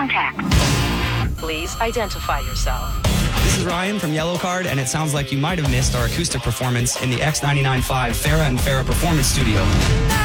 contact. Please identify yourself. This is Ryan from Yellow Card, and it sounds like you might have missed our acoustic performance in the X99.5 Farrah and Farrah Performance Studio.